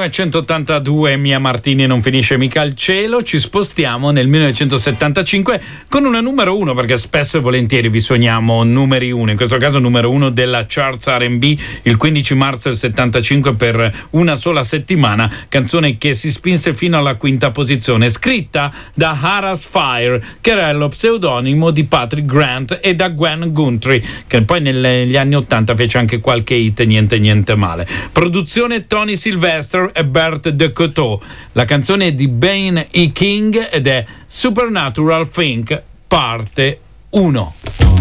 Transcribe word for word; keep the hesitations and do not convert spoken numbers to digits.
millenovecentottantadue, Mia Martini, Non finisce mica il cielo. Ci spostiamo nel millenovecentosettantacinque con una numero uno, perché spesso e volentieri vi suoniamo numeri uno, in questo caso numero uno della charts R and B, il quindici marzo del settantacinque per una sola settimana, canzone che si spinse fino alla quinta posizione, scritta da Horace Fire, che era lo pseudonimo di Patrick Grant, e da Gwen Guthrie, che poi negli anni ottanta fece anche qualche hit, niente niente male. Produzione Tony Sylvester e Bert de Coteau. La canzone è di Bane E. King ed è Supernatural Think parte uno.